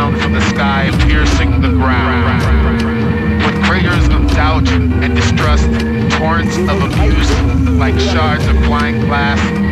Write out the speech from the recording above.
down from the sky, piercing the ground. With craters of doubt and distrust, torrents of abuse, like shards of flying glass,